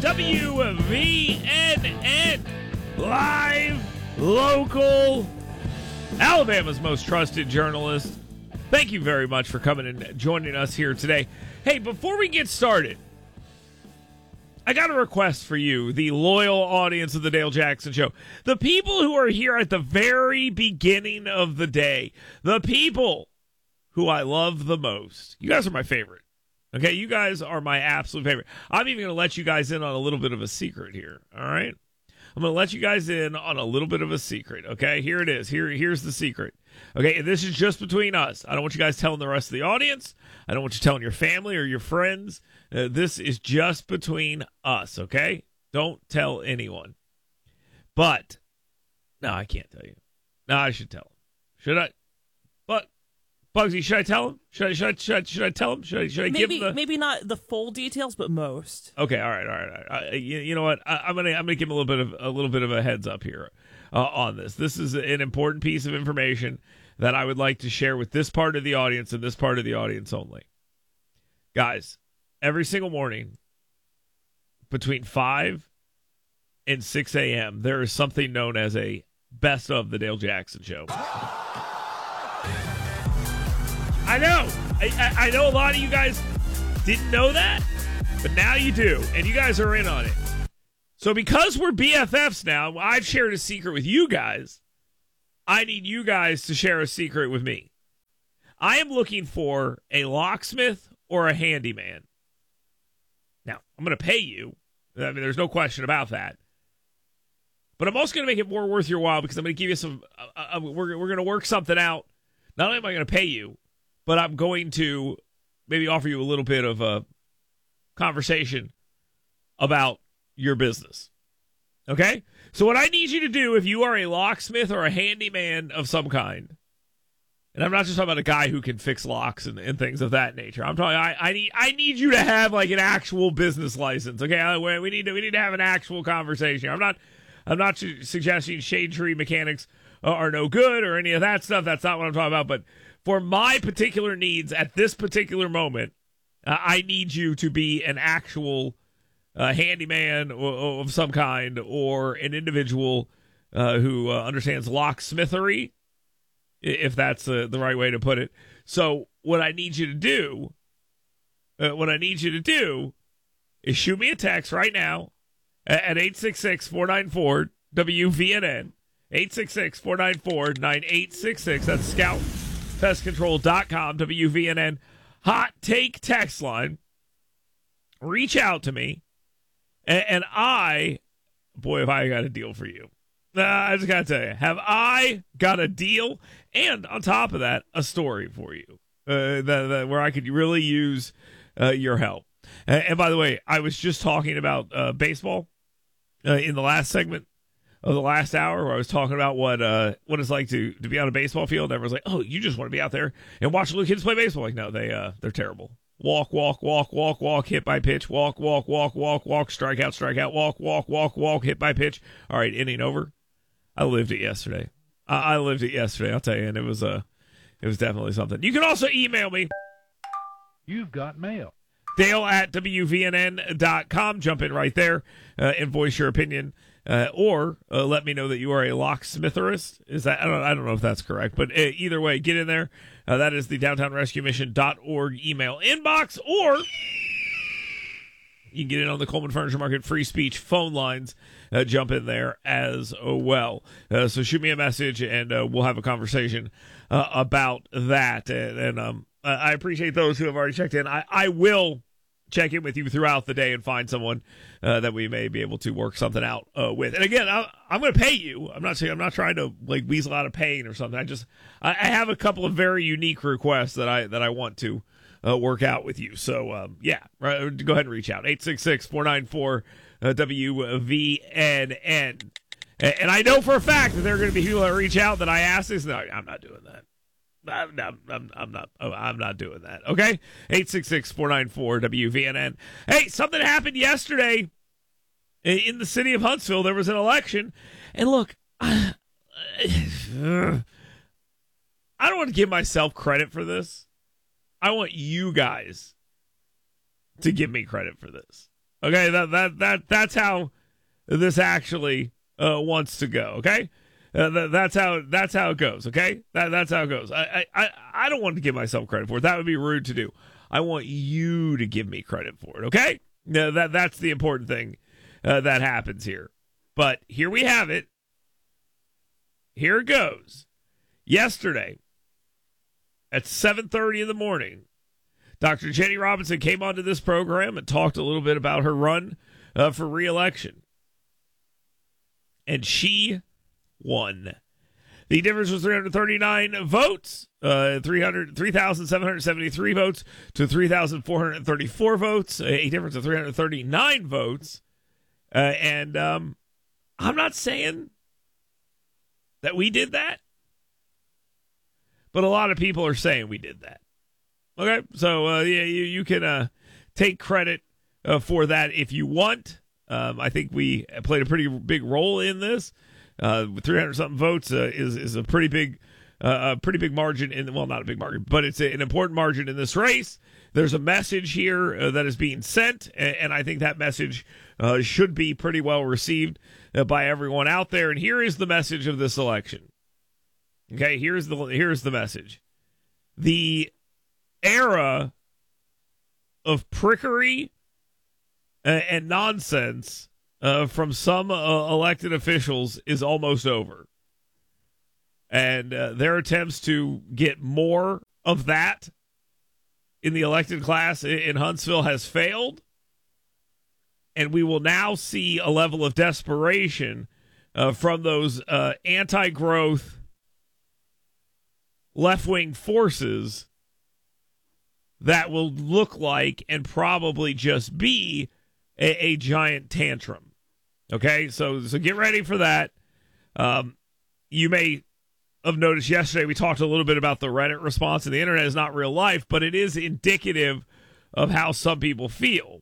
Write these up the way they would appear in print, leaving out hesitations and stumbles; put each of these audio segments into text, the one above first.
WVNN, live, local, Alabama's most trusted journalist. Thank you very much for coming and joining us here today. Hey, before we get started, I got a request for you, the loyal audience of the Dale Jackson Show. The people who are here at the very beginning of the day. The people who I love the most. You guys are my favorite. Okay, you guys are my absolute favorite. I'm even going to let you guys in on a little bit of a secret here, all right? I'm going to let you guys in on a little bit of a secret, okay? Here it is. Here's the secret. Okay, and this is just between us. I don't want you guys telling the rest of the audience. I don't want you telling your family or your friends. This is just between us, okay? Don't tell anyone. But, no, I can't tell you. No, I should tell them. Should I? But, Bugsy, should I tell him? Should I tell him? Should I give him the... Maybe not the full details, but most. Okay, all right. You know what? I'm gonna give him a little bit of a heads up here on this. This is an important piece of information that I would like to share with this part of the audience and this part of the audience only. Guys, every single morning between 5 and 6 a.m., there is something known as a Best of the Dale Jackson Show. I know. I know a lot of you guys didn't know that, but now you do, and you guys are in on it. So because we're BFFs now, I've shared a secret with you guys. I need you guys to share a secret with me. I am looking for a locksmith or a handyman. Now, I'm going to pay you. I mean, there's no question about that. But I'm also going to make it more worth your while because I'm going to give you some, we're going to work something out. Not only am I going to pay you, but I'm going to maybe offer you a little bit of a conversation about your business. Okay? So what I need you to do, if you are a locksmith or a handyman of some kind, and I'm not just talking about a guy who can fix locks and things of that nature. I'm talking. I need you to have like an actual business license. Okay? We need to have an actual conversation. I'm not suggesting shade tree mechanics are no good or any of that stuff. That's not what I'm talking about. But for my particular needs at this particular moment, I need you to be an actual handyman of some kind or an individual who understands locksmithery, if that's the right way to put it. So what I need you to do, is shoot me a text right now at 866-494-WVNN, 866-494-9866. That's ScoutPestControl.com, WVNN. Hot Take text line. Reach out to me, and boy, have I got a deal for you. I just got to tell you, have I got a deal, and on top of that, a story for you where I could really use your help. And by the way, I was just talking about baseball in the last segment of the last hour, where I was talking about what it's like to be on a baseball field. Everyone's like, "Oh, you just want to be out there and watch little kids play baseball?" Like, no, they're terrible. Walk, hit by pitch. Walk, strikeout, walk, hit by pitch. All right, inning over. I lived it yesterday. I'll tell you, and it was definitely something. You can also email me. You've got mail. Dale at WVNN.com. Jump in right there and voice your opinion. Or let me know that you are a locksmitherist. Is that I don't know if that's correct, but either way, get in there. That is the downtownrescuemission.org email inbox, or you can get in on the Coleman Furniture Market free speech phone lines. Jump in there as well. So shoot me a message, and we'll have a conversation about that. And I appreciate those who have already checked in. I will check in with you throughout the day and find someone that we may be able to work something out with. And again, I'm going to pay you. I'm not trying to like weasel out of paying or something. I have a couple of very unique requests that I want to work out with you. So yeah, right, go ahead and reach out. 866-494-WVNN. And I know for a fact that there are going to be people that reach out that I ask this. No, I'm not doing that. I'm not doing that. Okay? 866-494-WVNN. Hey, something happened yesterday in the city of Huntsville. There was an election. And look, I don't want to give myself credit for this. I want you guys to give me credit for this. Okay, that's how this actually wants to go. Okay, that's how it goes. Okay, that's how it goes. I don't want to give myself credit for it. That would be rude to do. I want you to give me credit for it. Okay, that's the important thing that happens here. But here we have it. Here it goes. Yesterday at 7:30 in the morning, Dr. Jenny Robinson came onto this program and talked a little bit about her run for re-election. And she won. The difference was 339 votes, 3,773 votes to 3,434 votes, a difference of 339 votes. And I'm not saying that we did that, but a lot of people are saying we did that. Okay, so you can take credit for that if you want. I think we played a pretty big role in this. With 300-something votes is a pretty big margin in. Well, not a big margin, but it's an important margin in this race. There's a message here that is being sent, and I think that message should be pretty well received by everyone out there. And here is the message of this election. Okay, here's the message. The era of prickery and nonsense from some elected officials is almost over. And their attempts to get more of that in the elected class in Huntsville has failed. And we will now see a level of desperation from those anti-growth left-wing forces that will look like and probably just be a giant tantrum. Okay, so get ready for that. You may have noticed yesterday we talked a little bit about the Reddit response, and the internet is not real life, but it is indicative of how some people feel.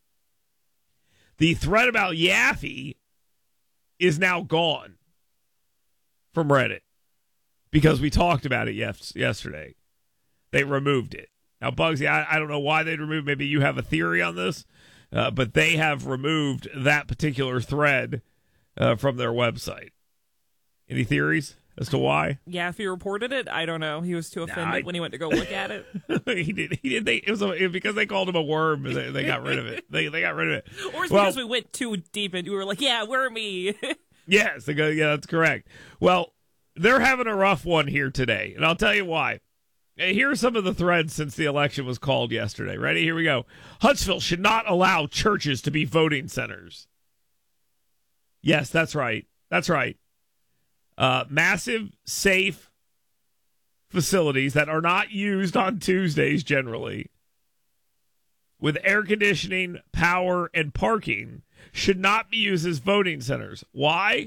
The thread about Yaffe is now gone from Reddit because we talked about it yesterday. They removed it. Now, Bugsy, I don't know why they'd remove. Maybe you have a theory on this, but they have removed that particular thread from their website. Any theories as to why? Yeah, if he reported it, I don't know. He was too offended when he went to go look at it. He did. It was because they called him a worm. They got rid of it. They got rid of it. Or it's because we went too deep and we were like, yeah, wormy. Yes, that's correct. Well, they're having a rough one here today, and I'll tell you why. Here are some of the threads since the election was called yesterday. Ready? Here we go. Huntsville should not allow churches to be voting centers. Yes, that's right. That's right. Massive, safe facilities that are not used on Tuesdays generally, with air conditioning, power, and parking, should not be used as voting centers. Why?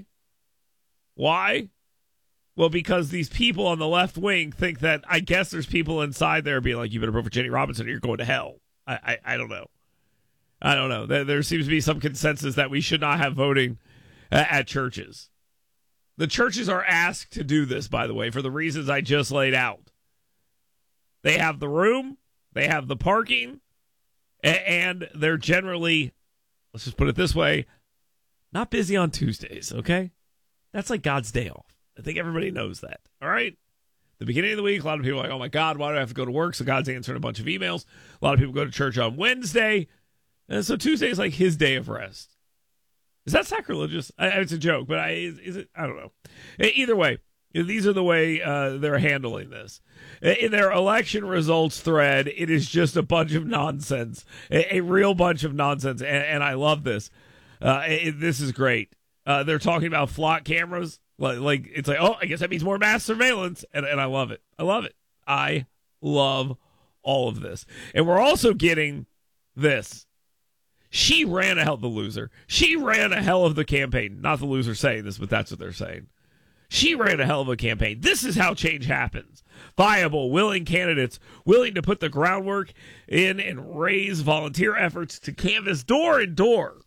Why? Well, because these people on the left wing think that, I guess there's people inside there being like, you better vote for Jenny Robinson or you're going to hell. I don't know. I don't know. There seems to be some consensus that we should not have voting at churches. The churches are asked to do this, by the way, for the reasons I just laid out. They have the room, they have the parking, and they're generally, let's just put it this way, not busy on Tuesdays, okay? That's like God's day off. I think everybody knows that, all right? The beginning of the week, a lot of people are like, oh my God, why do I have to go to work? So God's answering a bunch of emails. A lot of people go to church on Wednesday. And so Tuesday is like his day of rest. Is that sacrilegious? It's a joke, but is it? I don't know. Either way, these are the way they're handling this. In their election results thread, it is just a bunch of nonsense, a real bunch of nonsense, and I love this. This is great. They're talking about flock cameras. Like it's like, oh, I guess that means more mass surveillance, and I love it. I love it. I love all of this. And we're also getting this. She ran a hell of the loser. She ran a hell of the campaign. Not the loser saying this, but that's what they're saying. She ran a hell of a campaign. This is how change happens. Viable, willing candidates, willing to put the groundwork in and raise volunteer efforts to canvass door to door,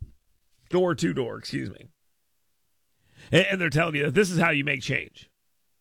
excuse me. And they're telling you that this is how you make change.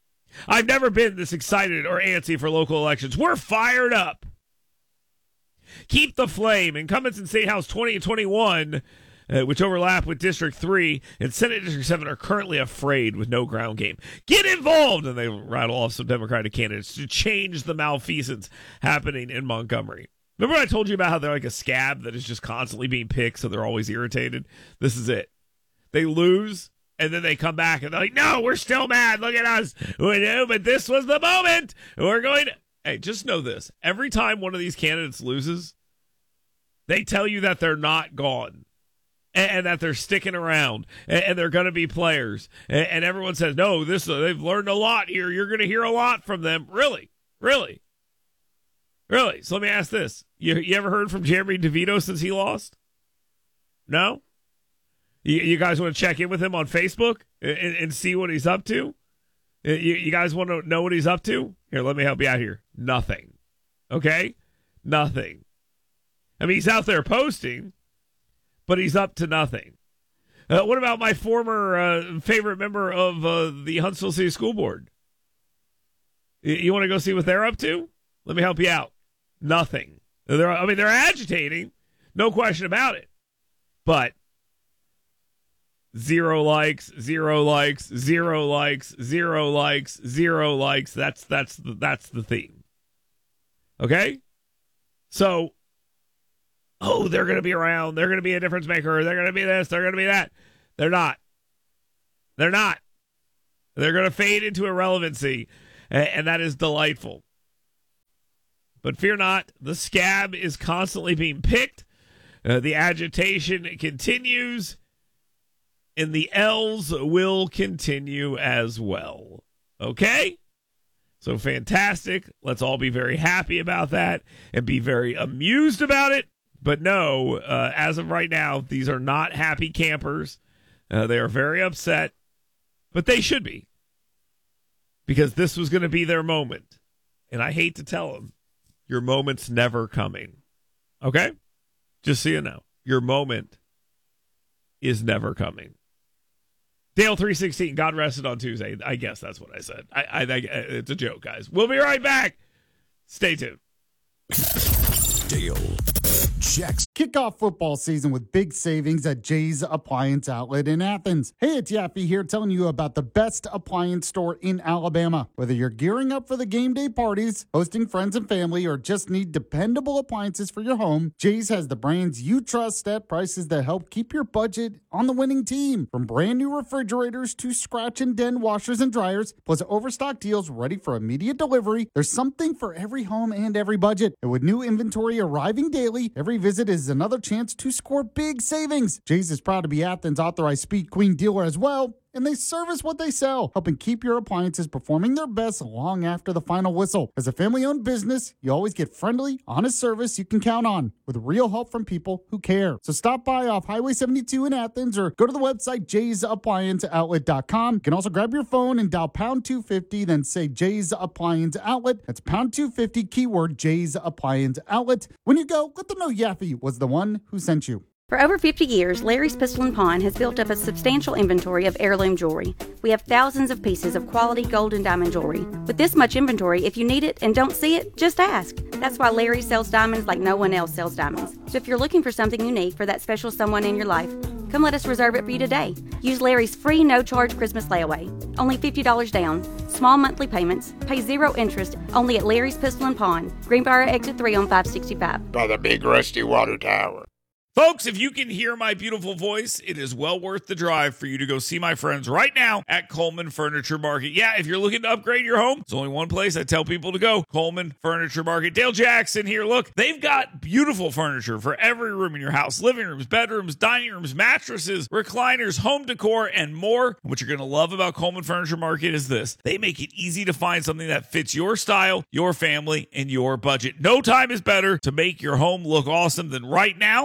I've never been this excited or antsy for local elections. We're fired up. Keep the Flame. Incumbents in State House 20 and 21, which overlap with District 3 and Senate District 7, are currently afraid with no ground game. Get involved! And they rattle off some Democratic candidates to change the malfeasance happening in Montgomery. Remember I told you about how they're like a scab that is just constantly being picked, so they're always irritated? This is it. They lose, and then they come back, and they're like, no, we're still mad. Look at us. We knew, but this was the moment. We're going to... Hey, just know this. Every time one of these candidates loses, they tell you that they're not gone and that they're sticking around and they're going to be players. And everyone says, no, they've learned a lot here. You're going to hear a lot from them. Really? Really? Really? So let me ask this. You ever heard from Jeremy DeVito since he lost? No? You guys want to check in with him on Facebook and see what he's up to? You guys want to know what he's up to? Here, let me help you out here. Nothing. Okay? Nothing. I mean, he's out there posting, but he's up to nothing. What about my former favorite member of the Huntsville City School Board? You want to go see what they're up to? Let me help you out. Nothing. They're agitating, no question about it. But 0 likes, 0 likes, 0 likes, 0 likes, 0 likes. That's the theme. Okay? So, they're going to be around. They're going to be a difference maker. They're going to be this. They're going to be that. They're not. They're not. They're going to fade into irrelevancy, and that is delightful. But fear not, the scab is constantly being picked. The agitation continues, and the L's will continue as well. Okay? So fantastic. Let's all be very happy about that and be very amused about it. But no, as of right now, these are not happy campers. They are very upset, but they should be, because this was going to be their moment. And I hate to tell them, your moment's never coming. Okay? Just so you know, your moment is never coming. Dale 316, God rested on Tuesday. I guess that's what I said. I it's a joke, guys. We'll be right back. Stay tuned. Dale checks. Kick off football season with big savings at Jay's Appliance Outlet in Athens. Hey, it's Yaffee here telling you about the best appliance store in Alabama. Whether you're gearing up for the game day parties, hosting friends and family, or just need dependable appliances for your home, Jay's has the brands you trust at prices that help keep your budget on the winning team. From brand new refrigerators to scratch and dent washers and dryers, plus overstock deals ready for immediate delivery, there's something for every home and every budget. And with new inventory arriving daily, every visit is another chance to score big savings. Jay's is proud to be Athens' authorized Speed Queen dealer as well, and they service what they sell, helping keep your appliances performing their best long after the final whistle. As a family-owned business, you always get friendly, honest service you can count on, with real help from people who care. So stop by off Highway 72 in Athens, or go to the website jaysapplianceoutlet.com. You can also grab your phone and dial pound 250, then say Jay's Appliance Outlet. That's pound 250, keyword Jay's Appliance Outlet. When you go, let them know Yaffee was the one who sent you. For over 50 years, Larry's Pistol and Pawn has built up a substantial inventory of heirloom jewelry. We have thousands of pieces of quality gold and diamond jewelry. With this much inventory, if you need it and don't see it, just ask. That's why Larry sells diamonds like no one else sells diamonds. So if you're looking for something unique for that special someone in your life, come let us reserve it for you today. Use Larry's free no-charge Christmas layaway. Only $50 down. Small monthly payments. Pay 0 interest. Only at Larry's Pistol and Pawn. Greenbrier Exit 3 on 565. By the big rusty water tower. Folks, if you can hear my beautiful voice, it is well worth the drive for you to go see my friends right now at Coleman Furniture Market. Yeah, if you're looking to upgrade your home, there's only one place I tell people to go, Coleman Furniture Market. Dale Jackson here. Look, they've got beautiful furniture for every room in your house. Living rooms, bedrooms, dining rooms, mattresses, recliners, home decor, and more. And what you're going to love about Coleman Furniture Market is this. They make it easy to find something that fits your style, your family, and your budget. No time is better to make your home look awesome than right now. And whether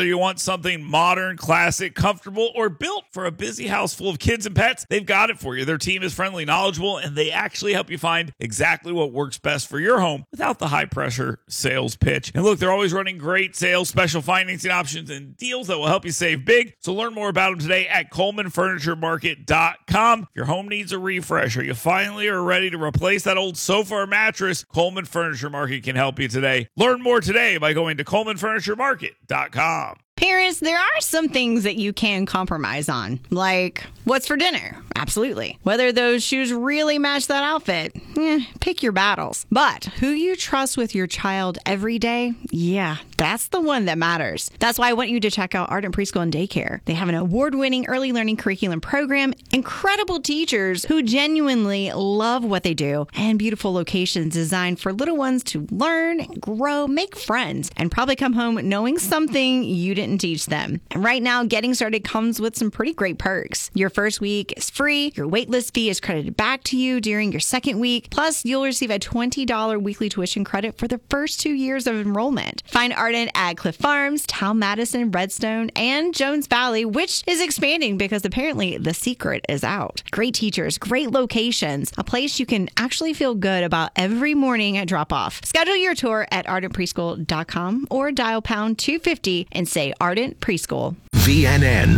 Whether you want something modern, classic, comfortable, or built for a busy house full of kids and pets, they've got it for you. Their team is friendly, knowledgeable, and they actually help you find exactly what works best for your home without the high-pressure sales pitch. And look, they're always running great sales, special financing options, and deals that will help you save big. So learn more about them today at ColemanFurnitureMarket.com. If your home needs a refresh or you finally are ready to replace that old sofa or mattress, Coleman Furniture Market can help you today. Learn more today by going to ColemanFurnitureMarket.com. Parents, there are some things that you can compromise on, like what's for dinner. Absolutely. Whether those shoes really match that outfit, pick your battles. But who you trust with your child every day, that's the one that matters. That's why I want you to check out Ardent Preschool and Daycare. They have an award-winning early learning curriculum program, incredible teachers who genuinely love what they do, and beautiful locations designed for little ones to learn, grow, make friends, and probably come home knowing something you didn't teach them. And right now, getting started comes with some pretty great perks. Your first week is free. Your waitlist fee is credited back to you during your second week. Plus, you'll receive a $20 weekly tuition credit for the first 2 years of enrollment. Find Ardent at Cliff Farms, Town Madison, Redstone, and Jones Valley, which is expanding because apparently the secret is out. Great teachers, great locations, a place you can actually feel good about every morning at drop-off. Schedule your tour at ardentpreschool.com or dial pound 250 and say Ardent Preschool. VNN.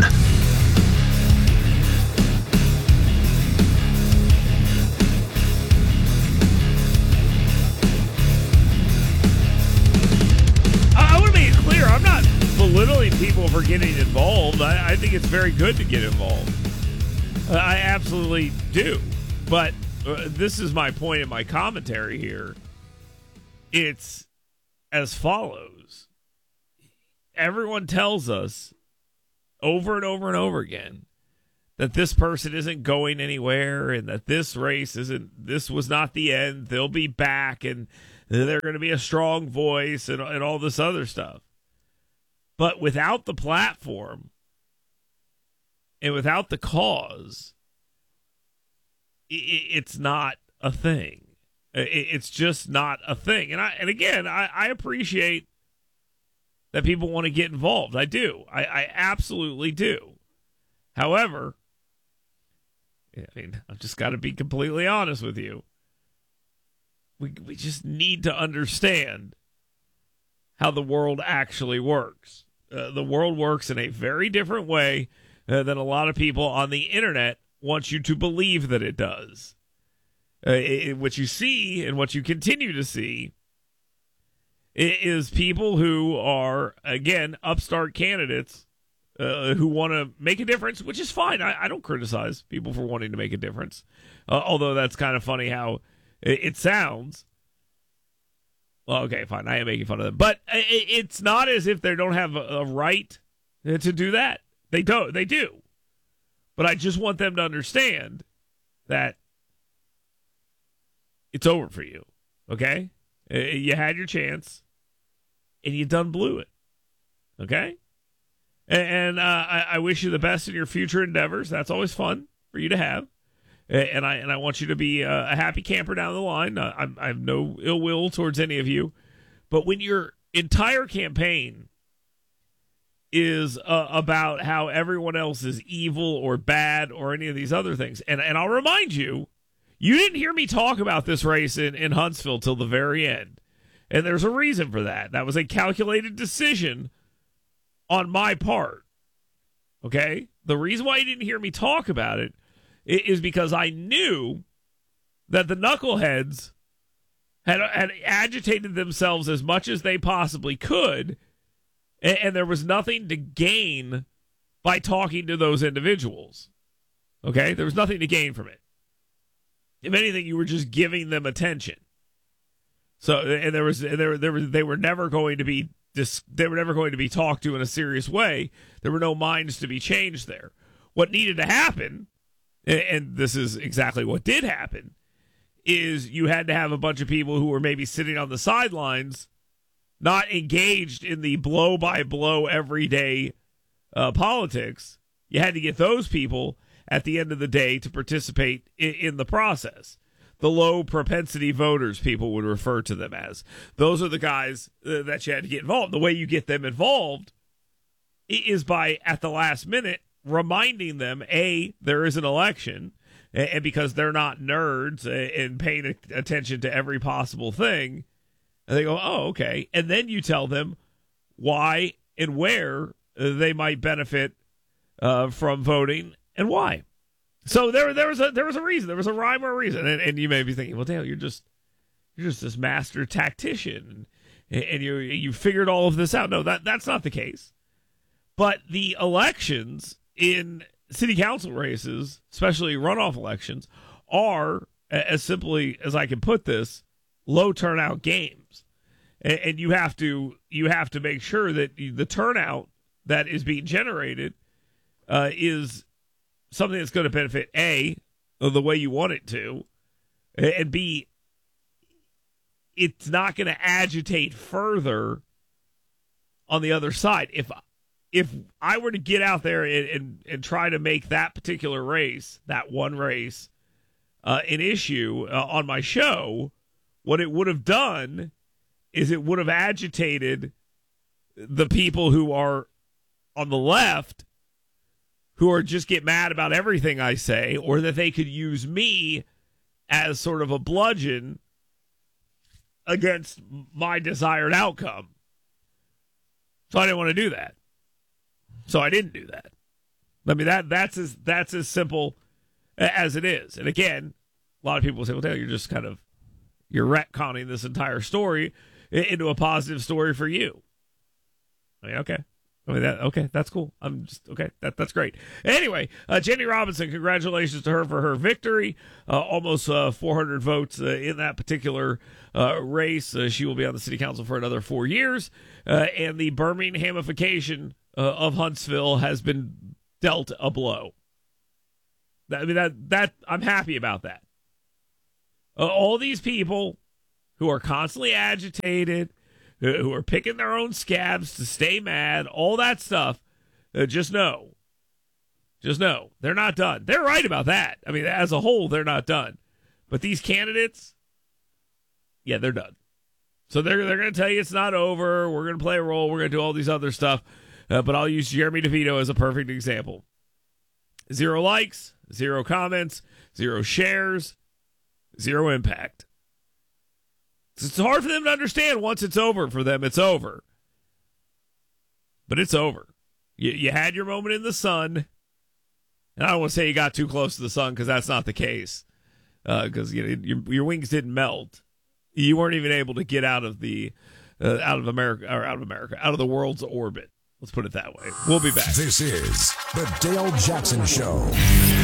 I want to make it clear, I'm not belittling people for getting involved. I think it's very good to get involved. I absolutely do. But this is my point in my commentary here. It's as follows. Everyone tells us over and over and over again that this person isn't going anywhere and that this was not the end. They'll be back and they're going to be a strong voice and all this other stuff. But without the platform and without the cause, it's not a thing. It's just not a thing. And again, I appreciate that people want to get involved. I do. I absolutely do. However, I've just got to be completely honest with you. We just need to understand how the world actually works. The world works in a very different way than a lot of people on the internet want you to believe that it does. What you see and what you continue to see is people who are, again, upstart candidates who want to make a difference, which is fine. I don't criticize people for wanting to make a difference, although that's kind of funny how it sounds. Well, okay, fine. I am making fun of them. But it's not as if they don't have a right to do that. They don't. They do. But I just want them to understand that it's over for you, okay? You had your chance, and you done blew it, okay? And I wish you the best in your future endeavors. That's always fun for you to have. And I want you to be a happy camper down the line. I have no ill will towards any of you. But when your entire campaign is about how everyone else is evil or bad or any of these other things, and I'll remind you, you didn't hear me talk about this race in Huntsville till the very end. And there's a reason for that. That was a calculated decision on my part. Okay? The reason why you didn't hear me talk about it is because I knew that the knuckleheads had agitated themselves as much as they possibly could, and there was nothing to gain by talking to those individuals. Okay? There was nothing to gain from it. If anything, you were just giving them attention. So, and they were never going to be talked to in a serious way. There were no minds to be changed there. What needed to happen, and this is exactly what did happen, is you had to have a bunch of people who were maybe sitting on the sidelines, not engaged in the blow-by-blow everyday politics. You had to get those people at the end of the day to participate in the process. The low-propensity voters, people would refer to them as. Those are the guys that you had to get involved. The way you get them involved is by, at the last minute, reminding them, A, there is an election, and because they're not nerds and paying attention to every possible thing, and they go, oh, okay. And then you tell them why and where they might benefit from voting and why. So there was a reason. There was a rhyme or a reason. And you may be thinking, well, Dale, you're just this master tactician, and you figured all of this out. No, that's not the case. But the elections in city council races, especially runoff elections, are, as simply as I can put this, low turnout games. And you have to make sure that the turnout that is being generated is something that's going to benefit, A, the way you want it to, and B, it's not going to agitate further on the other side. If I were to get out there and try to make that particular race, that one race, an issue on my show, what it would have done is it would have agitated the people who are on the left, who are just get mad about everything I say, or that they could use me as sort of a bludgeon against my desired outcome. So I didn't want to do that. So I didn't do that. I mean, that's as simple as it is. And again, a lot of people say, well, Dale, you're retconning this entire story into a positive story for you. I mean, okay. That's cool. I'm just, okay, that's great. Anyway, Jenny Robinson, congratulations to her for her victory. Almost 400 votes in that particular race. She will be on the city council for another 4 years. And the Birminghamification of Huntsville has been dealt a blow. I mean, that I'm happy about that. All these people who are constantly agitated, who are picking their own scabs to stay mad, all that stuff, just know they're not done. They're right about that. I mean, as a whole, they're not done. But these candidates, yeah, they're done. So they're going to tell you it's not over. We're going to play a role. We're going to do all these other stuff. But I'll use Jeremy DeVito as a perfect example. 0 likes, 0 comments, 0 shares, 0 impact. It's hard for them to understand once it's over. For them, it's over. But it's over. You had your moment in the sun. And I don't want to say you got too close to the sun, because that's not the case. Because your wings didn't melt. You weren't even able to get out of the out of the world's orbit. Let's put it that way. We'll be back. This is the Dale Jackson Show.